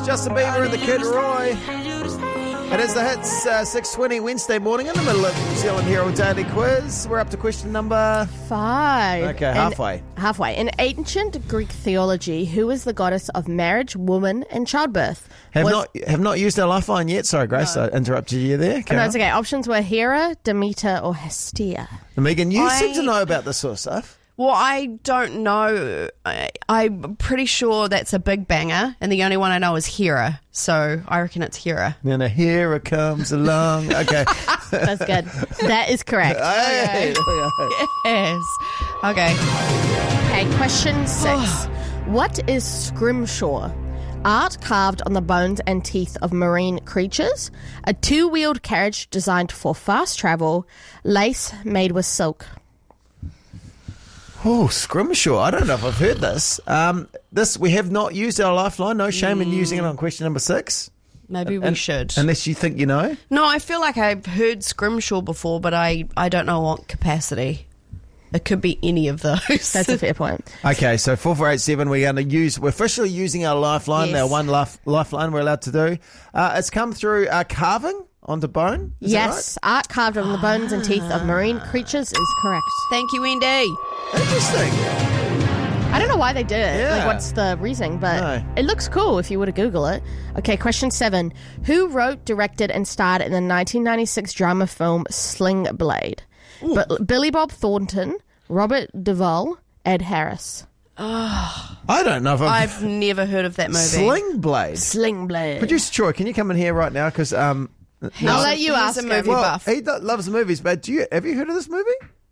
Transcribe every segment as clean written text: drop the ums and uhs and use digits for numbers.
Justin Bieber and the Kid Roy. It is the Hits, 6:20 Wednesday morning in the middle of New Zealand Herald Daily Quiz. We're up to question number 5. Okay, halfway. Halfway. In ancient Greek theology, who is the goddess of marriage, woman, and childbirth? Have not used our lifeline yet. Sorry, Grace, I interrupted you there. No, it's okay. Options were Hera, Demeter, or Hestia. Megan, you seem to know about this sort of stuff. Well, I don't know. I'm pretty sure that's a big banger, and the only one I know is Hera, so I reckon it's Hera. And a Hera comes along. Okay. That's good. That is correct. Hey. Yes. Okay. Okay, question 6. What is scrimshaw? Art carved on the bones and teeth of marine creatures, a 2-wheeled carriage designed for fast travel, lace made with silk. Oh, scrimshaw. I don't know if I've heard this. We have not used our lifeline. No shame in using it on question number 6. Maybe we should. Unless you think you know. No, I feel like I've heard scrimshaw before, but I don't know what capacity. It could be any of those. That's a fair point. Okay, so 4487, we're officially using our lifeline, Yes. our one lifeline we're allowed to do. It's come through carving onto bone. Is that Yes, art carved on the bones and teeth of marine creatures is correct. Thank you, Wendy. right? Interesting. I don't know why they did it. Yeah. Like, what's the reason? But No. it looks cool if you were to Google it. Okay, question 7. Who wrote, directed, and starred in the 1996 drama film Sling Blade? Billy Bob Thornton, Robert Duvall, Ed Harris. I don't know if I've never heard of that movie. Sling Blade. Sling Blade. Producer Troy, can you come in here right now? Because I'll let you He's ask a him. movie buff. he loves movies, but have you heard of this movie?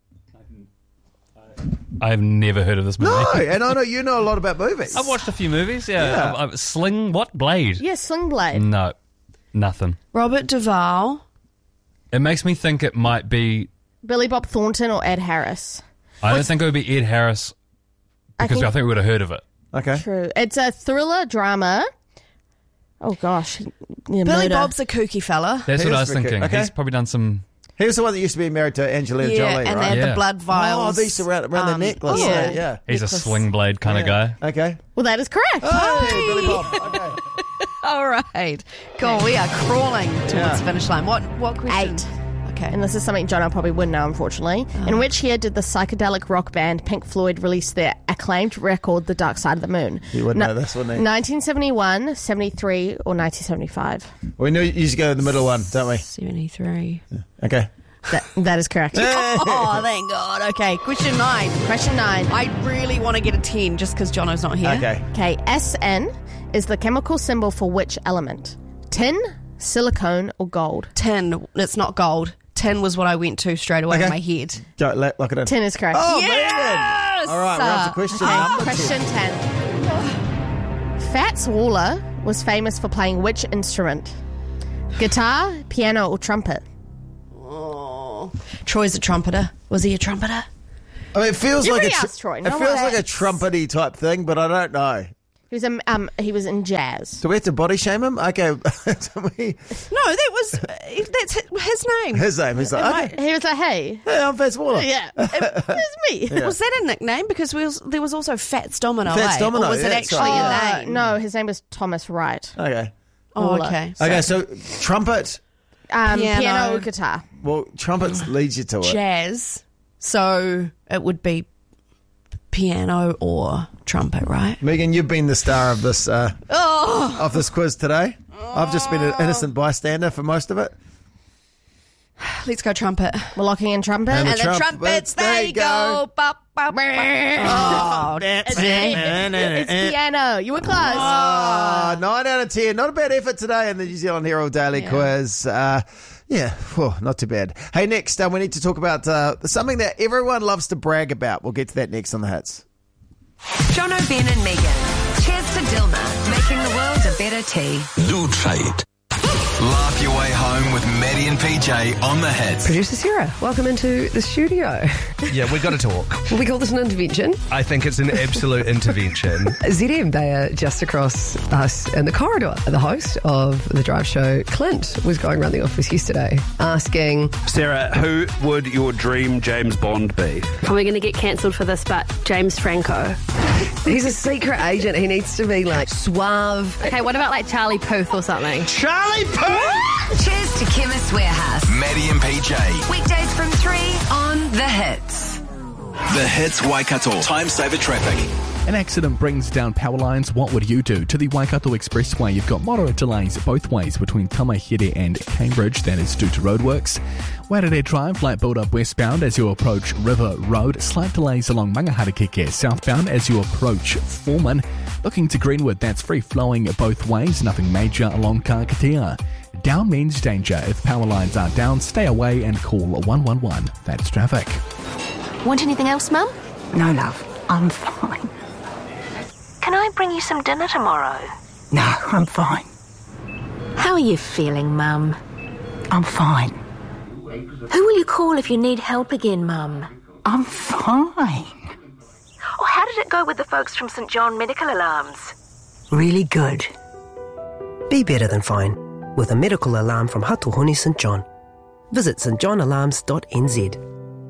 I've never heard of this movie. No, and I know you know a lot about movies. I've watched a few movies, Yeah. yeah. Sling, what? Blade? Yeah, Sling Blade. No, nothing. Robert Duvall. It makes me think it might be... Billy Bob Thornton or Ed Harris. I don't think it would be Ed Harris because I think we would have heard of it. Okay. True. It's a thriller drama. Oh, gosh. Yeah, Billy murder. Bob's a kooky fella. That's He what I is was wicked. thinking. Okay. He's probably done some... He was the one that used to be married to Angelina Jolie, and right? they had Yeah. the blood Oh, vials. these around their necklace. oh. Yeah. He's Necklace. a Sling Blade kind of guy. Okay. Well, that is correct. Hey, Billy Bob. Okay. All right. Cool. We are crawling towards Yeah. the finish line. What question? 8. Okay. And this is something John probably wouldn't know, unfortunately. In which year did the psychedelic rock band Pink Floyd release their acclaimed record, The Dark Side of the Moon? You wouldn't know this, wouldn't you? 1971, 73, or 1975? We knew you used to go to the middle one, don't we? 73. Okay. That is correct. Oh, thank God. Okay. Question 9. Question 9. I really want to get a 10 just because Jono's not here. Okay. Okay, SN is the chemical symbol for which element? Tin, silicone, or gold? Tin. It's not gold. Tin was what I went to straight away Okay. in my head. Go, lock it in. Tin is correct. Oh, Yes! man. All right, we're on to question number 10. Question 10. Fats Waller was famous for playing which instrument? Guitar, piano, or trumpet? Oh. Troy's a trumpeter. Was he a trumpeter? I mean, it feels You like already a asked Troy. it No feels one like a asked. trumpety type thing, but I don't know. He was in jazz. Do we have to body shame him? Okay. No, that's his name. His name is like, okay. He was like, hey. Hey, I'm Fats Waller. Yeah, it was me. Was that a nickname? Because there was also Fats Domino. Fats Domino, Or was yeah, it that's actually right. a name? No, his name was Thomas Wright. Okay. Oh, Waller. okay. Okay, so trumpet. Piano, guitar. Well, trumpet leads you to it. Jazz. So it would be piano or trumpet, right? Megan, you've been the star of this of this quiz today. I've just been an innocent bystander for most of it. Let's go trumpet. We're locking in trumpet. And And the trumpets, trumpets, there they you go. go. Bop, bop, bop. Oh, It's piano. You were close. 9 out of 10. Not a bad effort today in the New Zealand Herald Daily Quiz. Not too bad. Hey, next, we need to talk about something that everyone loves to brag about. We'll get to that next on the Hits. Jono, Ben and Megan. Cheers to Dilma, making the world a better tea. Lou Trade. Laugh your way home with Maddie and PJ on the Hits. Producer Sarah, welcome into the studio. Yeah, we've got to talk. We call this an intervention. I think it's an absolute intervention. ZM, they are just across us in the corridor. The host of the drive show, Clint, was going around the office yesterday asking, Sarah, who would your dream James Bond be? Probably going to get cancelled for this, but James Franco. He's a secret agent. He needs to be like suave. Okay, what about like Charlie Puth or something? Charlie Puth! Cheers to Chemist Warehouse. Maddie and PJ. Weekdays from 3 on The Hits. The Hits Waikato. Time saver traffic. An accident brings down power lines. What would you do? To the Waikato Expressway, you've got moderate delays both ways between Tamahere and Cambridge. That is due to roadworks. Waitere Drive, light build-up westbound as you approach River Road. Slight delays along Mangaharakeke southbound as you approach Foreman. Looking to Greenwood, that's free-flowing both ways. Nothing major along Kakatea. Down means danger. If power lines are down, stay away and call 111. That's traffic. Want anything else, Mum? No, love. I'm fine. Can I bring you some dinner tomorrow? No, I'm fine. How are you feeling, Mum? I'm fine. Who will you call if you need help again, Mum? I'm fine. Oh, how did it go with the folks from St John Medical Alarms? Really good. Be better than fine with a medical alarm from Hatuhoni St John. Visit stjohnalarms.nz.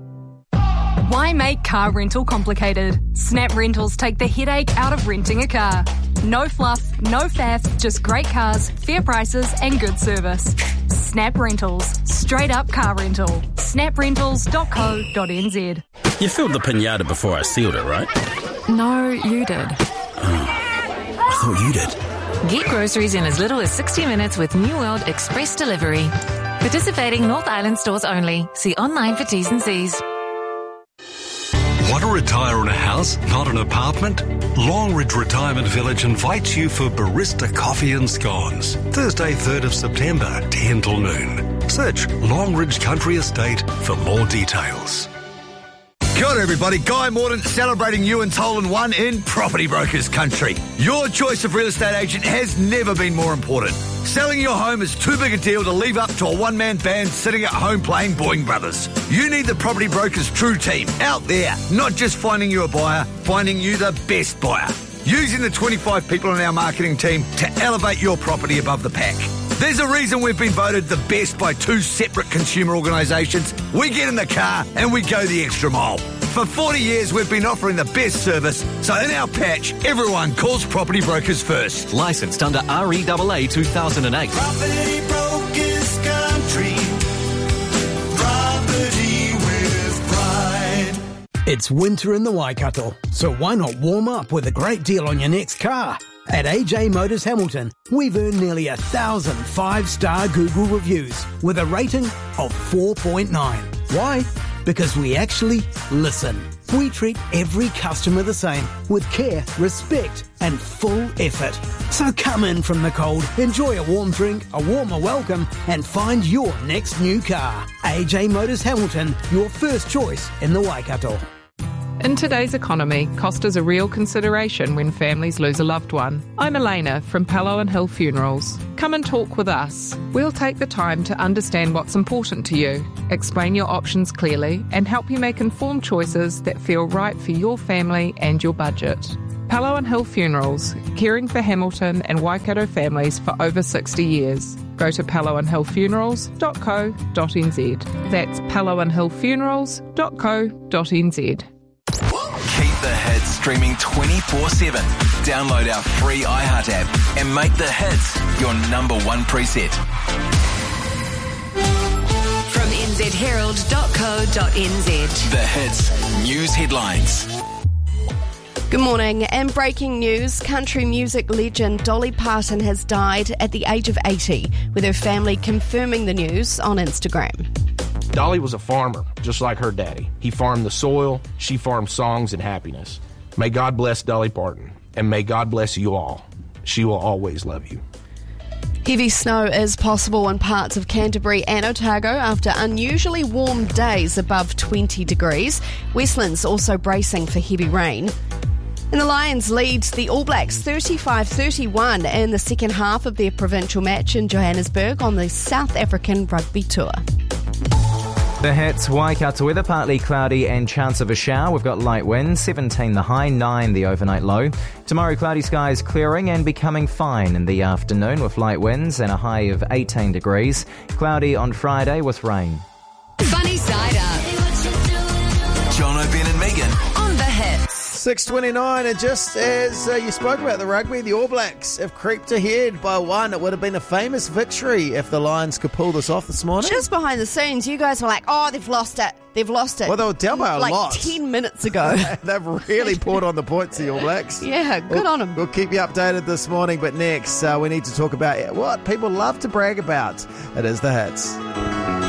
Why make car rental complicated? Snap Rentals take the headache out of renting a car. No fluff, no faff, just great cars, fair prices and good service. Snap Rentals. Straight up car rental. snaprentals.co.nz. You filled the pinata before I sealed it, right? No, you did. I thought you did. Get groceries in as little as 60 minutes with New World Express Delivery. Participating North Island stores only. See online for T's and C's. Want to retire in a house, not an apartment? Longridge Retirement Village invites you for Barista Coffee and Scones. Thursday, 3rd of September, 10 till noon. Search Longridge Country Estate for more details. Kia ora everybody, Guy Mordaunt celebrating you and Tolan 1 in Property Brokers Country. Your choice of real estate agent has never been more important. Selling your home is too big a deal to leave up to a one-man band sitting at home playing Boeing Brothers. You need the Property Brokers True Team out there, not just finding you a buyer, finding you the best buyer. Using the 25 people in our marketing team to elevate your property above the pack. There's a reason we've been voted the best by 2 separate consumer organisations. We get in the car and we go the extra mile. For 40 years, we've been offering the best service, so in our patch, everyone calls Property Brokers first. Licensed under REAA 2008. Property Brokers Country. Property with pride. It's winter in the Waikato, so why not warm up with a great deal on your next car? At AJ Motors Hamilton, we've earned nearly 1,000 5-star Google reviews with a rating of 4.9. Why? Because we actually listen. We treat every customer the same, with care, respect, and full effort. So come in from the cold, enjoy a warm drink, a warmer welcome, and find your next new car. AJ Motors Hamilton, your first choice in the Waikato. In today's economy, cost is a real consideration when families lose a loved one. I'm Elena from Palo & Hill Funerals. Come and talk with us. We'll take the time to understand what's important to you, explain your options clearly, and help you make informed choices that feel right for your family and your budget. Palo & Hill Funerals, caring for Hamilton and Waikato families for over 60 years. Go to paloandhillfunerals.co.nz. That's paloandhillfunerals.co.nz. Keep the hits streaming 24/7. Download our free iHeart app and make the hits your number one preset. From nzherald.co.nz. The hits news headlines. Good morning. And breaking news, country music legend Dolly Parton has died at the age of 80, with her family confirming the news on Instagram. Dolly was a farmer, just like her daddy. He farmed the soil, she farmed songs and happiness. May God bless Dolly Parton, and may God bless you all. She will always love you. Heavy snow is possible in parts of Canterbury and Otago after unusually warm days above 20 degrees. Westlands also bracing for heavy rain. And the Lions lead the All Blacks 35-31 in the second half of their provincial match in Johannesburg on the South African Rugby Tour. The Hits, Waikato weather, partly cloudy and chance of a shower. We've got light winds, 17 the high, 9 the overnight low. Tomorrow, cloudy skies clearing and becoming fine in the afternoon with light winds and a high of 18 degrees. Cloudy on Friday with rain. Funny Side Up. John O'Ben and Megan On the Hits. 6:29, and just as you spoke about the rugby, the All Blacks have creeped ahead by one. It would have been a famous victory if the Lions could pull this off this morning. Just behind the scenes, you guys were like, oh, they've lost it. They've lost it. Well, they were down by a lot. 10 minutes ago. They've really poured on the points, the All Blacks. Yeah, good on them. We'll keep you updated this morning, but next we need to talk about what people love to brag about. It is the Hits.